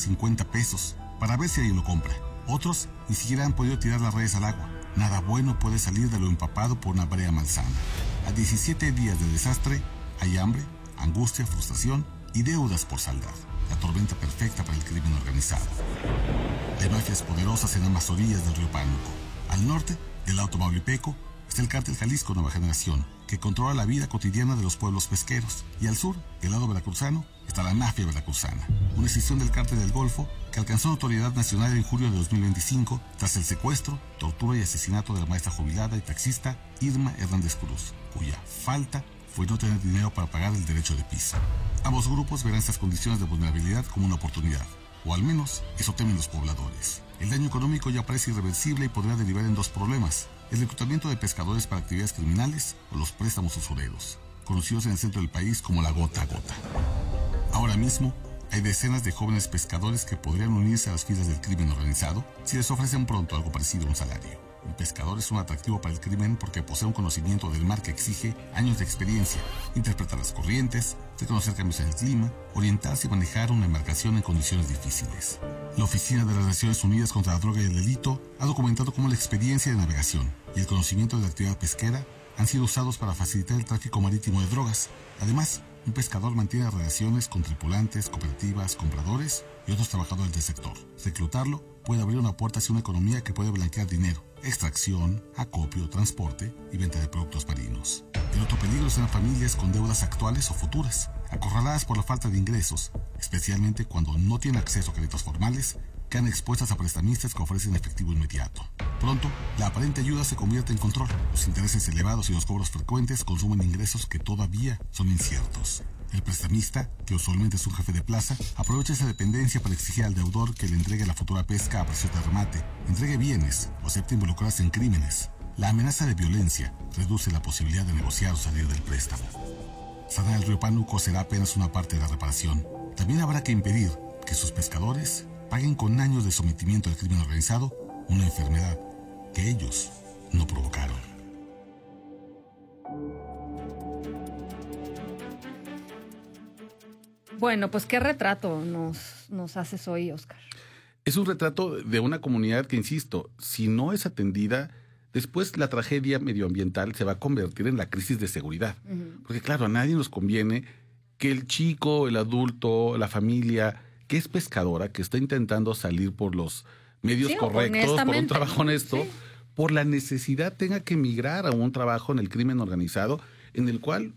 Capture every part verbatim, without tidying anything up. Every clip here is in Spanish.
cincuenta pesos para ver si alguien lo compra. Otros ni siquiera han podido tirar las redes al agua. Nada bueno puede salir de lo empapado por una brea malsana. A diecisiete días de desastre, hay hambre, angustia, frustración y deudas por saldar. La tormenta perfecta para el crimen organizado. Hay mafias poderosas en ambas orillas del río Pánuco. Al norte, del lado tamaulipeco, está el cártel Jalisco Nueva Generación, que controla la vida cotidiana de los pueblos pesqueros. Y al sur, del lado veracruzano, está la mafia veracruzana, una escisión del cártel del Golfo que alcanzó notoriedad nacional en julio de dos mil veinticinco tras el secuestro, tortura y asesinato de la maestra jubilada y taxista Irma Hernández Cruz, cuya falta fue no tener dinero para pagar el derecho de piso. Ambos grupos verán estas condiciones de vulnerabilidad como una oportunidad, o al menos eso temen los pobladores. El daño económico ya parece irreversible y podría derivar en dos problemas: el reclutamiento de pescadores para actividades criminales o los préstamos usureros, conocidos en el centro del país como la gota a gota. Ahora mismo, hay decenas de jóvenes pescadores que podrían unirse a las filas del crimen organizado si les ofrecen pronto algo parecido a un salario. Un pescador es un atractivo para el crimen porque posee un conocimiento del mar que exige años de experiencia, interpretar las corrientes, reconocer cambios en el clima, orientarse y manejar una embarcación en condiciones difíciles. La Oficina de las Naciones Unidas contra la Droga y el Delito ha documentado cómo la experiencia de navegación y el conocimiento de la actividad pesquera han sido usados para facilitar el tráfico marítimo de drogas. Además, un pescador mantiene relaciones con tripulantes, cooperativas, compradores y otros trabajadores del sector. Reclutarlo puede abrir una puerta hacia una economía que puede blanquear dinero, extracción, acopio, transporte y venta de productos marinos. El otro peligro serán familias con deudas actuales o futuras, acorraladas por la falta de ingresos, especialmente cuando no tienen acceso a créditos formales, quedan expuestas a prestamistas que ofrecen efectivo inmediato. Pronto, la aparente ayuda se convierte en control. Los intereses elevados y los cobros frecuentes consumen ingresos que todavía son inciertos. El prestamista, que usualmente es un jefe de plaza, aprovecha esa dependencia para exigir al deudor que le entregue la futura pesca a precio de remate, entregue bienes o acepte involucrarse en crímenes. La amenaza de violencia reduce la posibilidad de negociar o salir del préstamo. Sanar el río Pánuco será apenas una parte de la reparación. También habrá que impedir que sus pescadores paguen con años de sometimiento al crimen organizado una enfermedad que ellos no provocaron. Bueno, pues qué retrato nos, nos haces hoy, Oscar. Es un retrato de una comunidad que, insisto, si no es atendida, después la tragedia medioambiental se va a convertir en la crisis de seguridad. Uh-huh. Porque claro, a nadie nos conviene que el chico, el adulto, la familia que es pescadora, que está intentando salir por los medios sí, correctos, por un trabajo honesto, sí. por la necesidad tenga que emigrar a un trabajo en el crimen organizado, en el cual,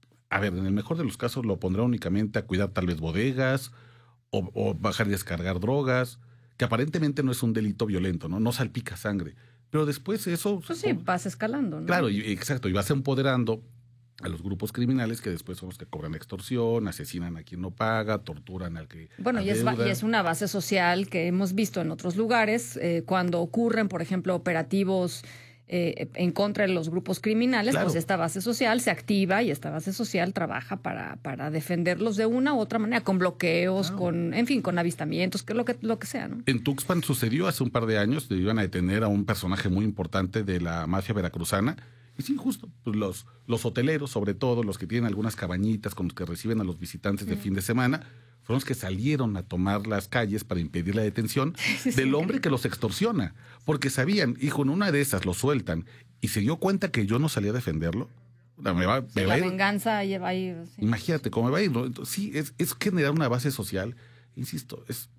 a ver, en el mejor de los casos lo pondrá únicamente a cuidar tal vez bodegas o, o bajar y descargar drogas, que aparentemente no es un delito violento, ¿no? No salpica sangre. Pero después eso... Pues sí, vas escalando, ¿no? Claro, y, exacto, y vas empoderando a los grupos criminales que después son los que cobran extorsión, asesinan a quien no paga, torturan al que Bueno, y es, y es una base social que hemos visto en otros lugares, eh, cuando ocurren, por ejemplo, operativos eh, en contra de los grupos criminales, claro. pues esta base social se activa y esta base social trabaja para, para defenderlos de una u otra manera, con bloqueos, claro. con, en fin, con avistamientos, que lo que, lo que sea, ¿no? En Tuxpan sucedió hace un par de años, iban a detener a un personaje muy importante de la mafia veracruzana. Y sí, justo, pues los, los hoteleros, sobre todo, los que tienen algunas cabañitas con los que reciben a los visitantes sí. de fin de semana, fueron los que salieron a tomar las calles para impedir la detención sí, del sí, hombre sí. que los extorsiona. Porque sabían, hijo, en una de esas lo sueltan y se dio cuenta que yo no salía a defenderlo. Me va, sí, me la va venganza lleva a ir. Sí. Imagínate cómo me va a ir. Entonces, sí, es, es generar una base social. Insisto, es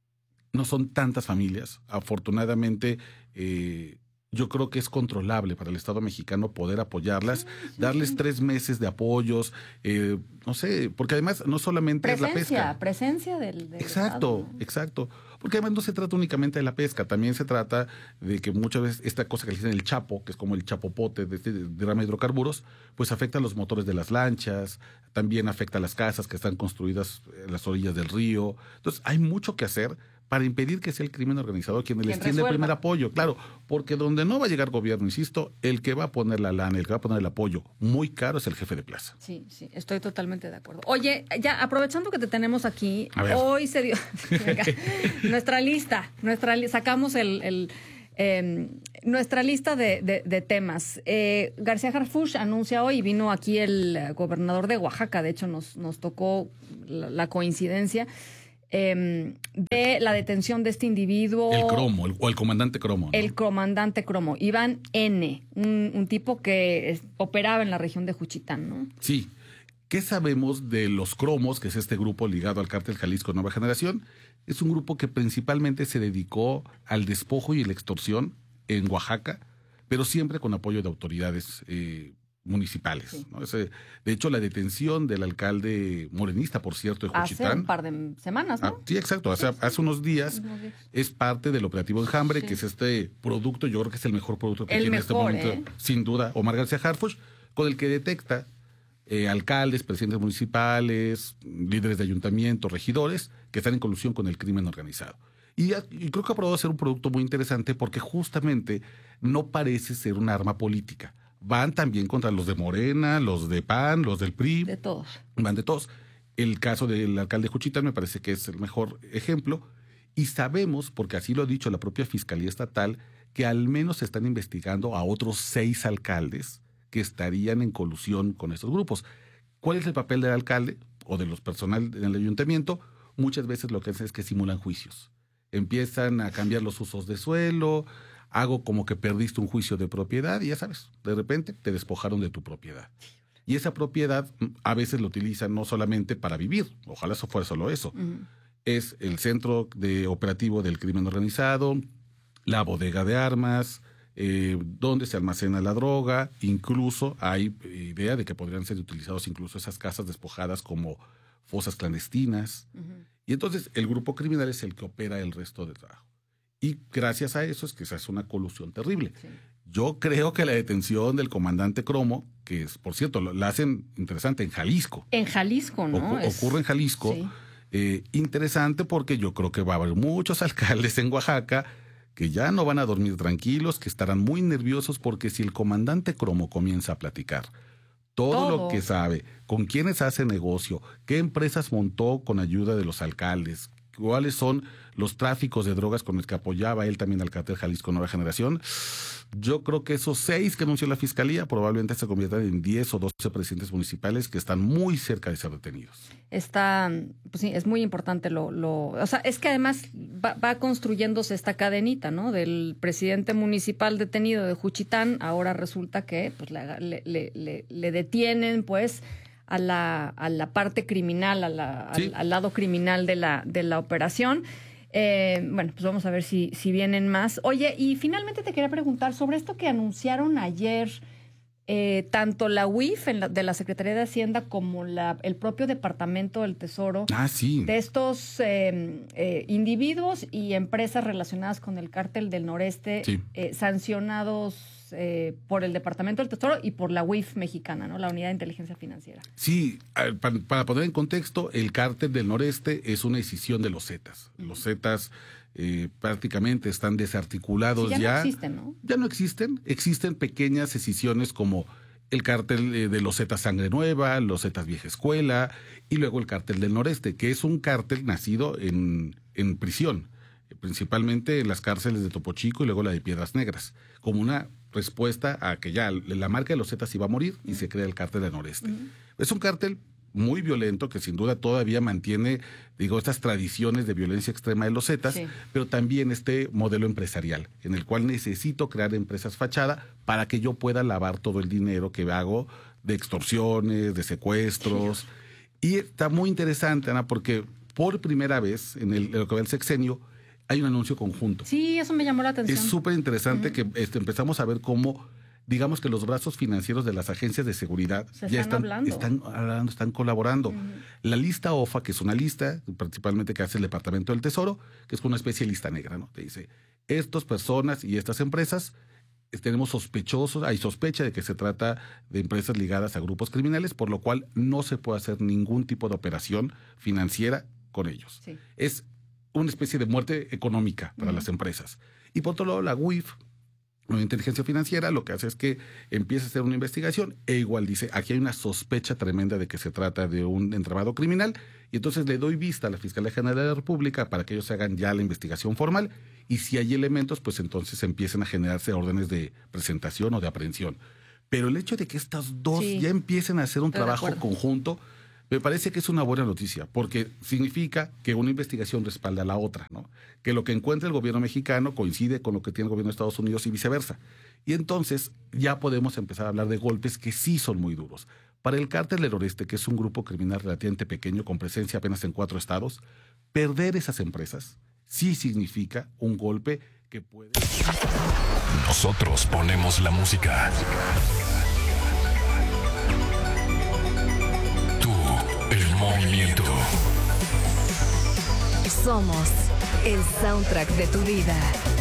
no son tantas familias. Afortunadamente, eh, yo creo que es controlable para el Estado mexicano poder apoyarlas, sí, sí, darles sí. tres meses de apoyos, eh, no sé, porque además no solamente presencia, es la pesca. Presencia del, del Exacto, Estado. exacto. Porque además no se trata únicamente de la pesca, también se trata de que muchas veces esta cosa que le dicen el chapo, que es como el chapopote de este derrame de hidrocarburos, pues afecta a los motores de las lanchas, también afecta a las casas que están construidas en las orillas del río. Entonces hay mucho que hacer para impedir que sea el crimen organizado quien les tiende el primer apoyo, claro, porque donde no va a llegar gobierno, insisto, el que va a poner la lana, el que va a poner el apoyo muy caro es el jefe de plaza. Sí, sí, estoy totalmente de acuerdo. Oye, ya aprovechando que te tenemos aquí, hoy se dio venga, nuestra lista, nuestra sacamos el, el eh, nuestra lista de, de, de temas. Eh, García Harfuch anuncia hoy, vino aquí el gobernador de Oaxaca, de hecho nos, nos tocó la, la coincidencia. eh, de la detención de este individuo. El cromo, el, o el comandante cromo. ¿no? El comandante cromo, Iván N., un, un tipo que es, operaba en la región de Juchitán, ¿no? Sí. ¿Qué sabemos de los cromos, que es este grupo ligado al cártel Jalisco Nueva Generación? Es un grupo que principalmente se dedicó al despojo y la extorsión en Oaxaca, pero siempre con apoyo de autoridades eh, municipales. Sí. ¿no? Ese, de hecho, la detención del alcalde morenista, por cierto, de Juchitán. Hace un par de semanas, ¿no? Ah, sí, exacto. Hace, sí, hace unos días, unos días es parte del operativo Enjambre, sí. que es este producto, yo creo que es el mejor producto que el tiene mejor, en este momento, ¿eh? sin duda, Omar García Harfuch, con el que detecta Eh, alcaldes, presidentes municipales, líderes de ayuntamientos, regidores, que están en colusión con el crimen organizado. Y, y creo que ha probado ser un producto muy interesante porque justamente no parece ser un arma política. Van también contra los de Morena, los de P A N, los del P R I. De todos. Van de todos. El caso del alcalde de Juchitán me parece que es el mejor ejemplo. Y sabemos, porque así lo ha dicho la propia Fiscalía Estatal, que al menos se están investigando a otros seis alcaldes que estarían en colusión con estos grupos. ¿Cuál es el papel del alcalde o de los personal en el ayuntamiento? Muchas veces lo que hacen es que simulan juicios. Empiezan a cambiar los usos de suelo, hago como que perdiste un juicio de propiedad y ya sabes, de repente te despojaron de tu propiedad. Y esa propiedad a veces lo utilizan no solamente para vivir, ojalá eso fuera solo eso. Uh-huh. Es el centro de operativo del crimen organizado, la bodega de armas, Eh, donde se almacena la droga, incluso hay idea de que podrían ser utilizados incluso esas casas despojadas como fosas clandestinas. Uh-huh. Y entonces el grupo criminal es el que opera el resto del trabajo. Y gracias a eso es que se hace una colusión terrible. Sí. Yo creo que la detención del comandante Cromo, que es, por cierto, la hacen interesante en Jalisco. En Jalisco, ¿no? Ocu- es... Ocurre en Jalisco. Sí. Eh, interesante porque yo creo que va a haber muchos alcaldes en Oaxaca que ya no van a dormir tranquilos, que estarán muy nerviosos porque si el comandante Cromo comienza a platicar todo, todo lo que sabe, con quiénes hace negocio, qué empresas montó con ayuda de los alcaldes, cuáles son los tráficos de drogas con los que apoyaba él también al cártel Jalisco Nueva Generación, yo creo que esos seis que anunció la Fiscalía probablemente se conviertan en diez o doce presidentes municipales que están muy cerca de ser detenidos. Está, pues sí, es muy importante lo, lo, o sea, es que además va, va construyéndose esta cadenita, ¿no? Del presidente municipal detenido de Juchitán, ahora resulta que pues le, le, le, le detienen, pues, a la, a la parte criminal, a la, sí. al, al lado criminal de la, de la operación. Eh, bueno, pues vamos a ver si, si vienen más. Oye, y finalmente te quería preguntar sobre esto que anunciaron ayer, eh, tanto la U I F en la, de la Secretaría de Hacienda como la, el propio Departamento del Tesoro, ah, sí. de estos eh, eh, individuos y empresas relacionadas con el Cártel del Noreste, sí. eh, sancionados Eh, por el Departamento del Tesoro y por la U I F mexicana, ¿no? La Unidad de Inteligencia Financiera. Sí, para, para poner en contexto, el Cártel del Noreste es una escisión de los Zetas. Uh-huh. Los Zetas eh, prácticamente están desarticulados sí, ya. ya. no existen, ¿no? Ya no existen. Existen pequeñas escisiones como el Cártel eh, de los Zetas Sangre Nueva, los Zetas Vieja Escuela y luego el Cártel del Noreste, que es un cártel nacido en, en prisión, principalmente en las cárceles de Topo Chico y luego la de Piedras Negras, como una respuesta a que ya la marca de los Zetas iba a morir y uh-huh. se crea el Cártel del Noreste. Uh-huh. Es un cártel muy violento que sin duda todavía mantiene, digo, estas tradiciones de violencia extrema de los Zetas, sí. pero también este modelo empresarial, en el cual necesito crear empresas fachada para que yo pueda lavar todo el dinero que hago de extorsiones, de secuestros. Sí. Y está muy interesante, Ana, porque por primera vez en, el, en lo que va el sexenio, hay un anuncio conjunto. Sí, eso me llamó la atención. Es súper interesante uh-huh. que este, empezamos a ver cómo, digamos que los brazos financieros de las agencias de seguridad Se ya están, están hablando. están hablando, están colaborando. Uh-huh. La lista O F A, que es una lista, principalmente que hace el Departamento del Tesoro, que es una especie de lista negra, ¿no? Te dice, estas personas y estas empresas, tenemos sospechosos, hay sospecha de que se trata de empresas ligadas a grupos criminales, por lo cual no se puede hacer ningún tipo de operación financiera con ellos. Sí. Es una especie de muerte económica para uh-huh. las empresas. Y por otro lado, la U I F, la inteligencia financiera, lo que hace es que empieza a hacer una investigación e igual dice, aquí hay una sospecha tremenda de que se trata de un entramado criminal y entonces le doy vista a la Fiscalía General de la República para que ellos hagan ya la investigación formal y si hay elementos, pues entonces empiecen a generarse órdenes de presentación o de aprehensión. Pero el hecho de que estas dos sí. ya empiecen a hacer un Estoy trabajo conjunto Me parece que es una buena noticia, porque significa que una investigación respalda a la otra, ¿no? Que lo que encuentra el gobierno mexicano coincide con lo que tiene el gobierno de Estados Unidos y viceversa. Y entonces ya podemos empezar a hablar de golpes que sí son muy duros. Para el Cártel del Noreste, que es un grupo criminal relativamente pequeño, con presencia apenas en cuatro estados, perder esas empresas sí significa un golpe que puede... Nosotros ponemos la música. Tú, el movimiento. Somos el soundtrack de tu vida.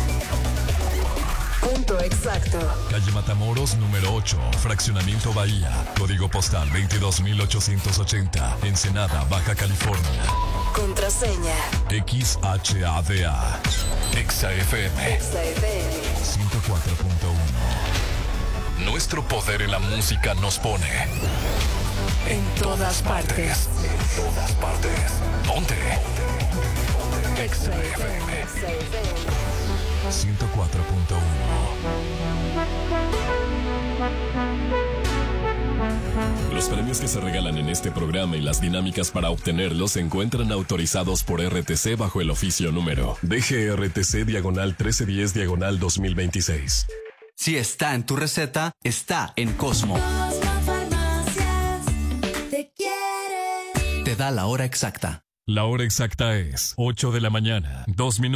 Punto exacto. Calle Matamoros, número ocho, Fraccionamiento Bahía. Código postal veintidós mil ochocientos ochenta. Ensenada, Baja California. Contraseña X H A D A. Exa F M. Exa F M ciento cuatro punto uno. Nuestro poder en la música nos pone en todas partes. En todas partes. Ponte. Exa F M. Exa F M ciento cuatro punto uno. Los premios que se regalan en este programa y las dinámicas para obtenerlos se encuentran autorizados por R T C bajo el oficio número D G R T C diagonal trece diez diagonal dos mil veintiséis. Si está en tu receta, está en Cosmo. Cosmo Farmacias, te quiere. Te da la hora exacta. La hora exacta es ocho de la mañana, dos minutos.